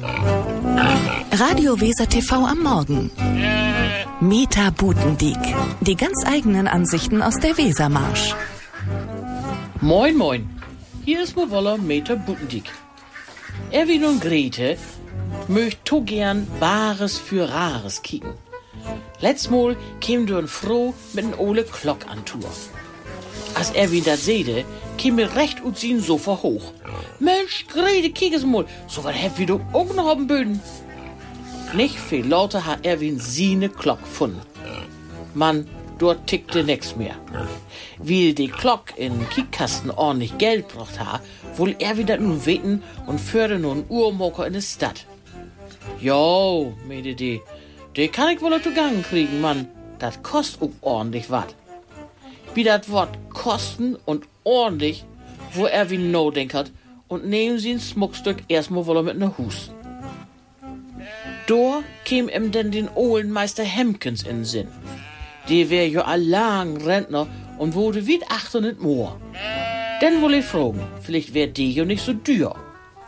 Radio Weser TV am Morgen. Meta Butendiek. Die ganz eigenen Ansichten aus der Wesermarsch. Moin, moin. Hier ist Mowoller Meta Butendiek. Erwin und Grete möcht to gern Bares für Rares kicken. Letztes Mal käm du froh mit n ole Glock an Tour. Als Erwin dat sehde, käm mir recht ut sin Sofa hoch. Mensch, Grete, kiek es mal, so wat hab wie du auch noch auf dem Böden. Nicht viel lauter hat Erwin sine Glock gefunden. Mann, dort tickte nix mehr. Wie die Glock in Kiekkasten ordentlich Geld braucht ha, wohl Erwin dat nun weten und führte nun Uhrmoker in die Stadt. Jo, meinte die kann ich wohl zu Gang kriegen, Mann. Dat kost auch ordentlich wat. Wie dat Wort kosten und ordentlich, wo Erwin no denk hat, und nehmen sie ein Schmuckstück erstmal wohl mit ne Hus. Da käm ihm denn den ohlen Meister Hemkens in den Sinn. Die wär jo allang Rentner und wurde wie 8 Moor. Denn wohl ich fragen, vielleicht wär die jo nicht so dür.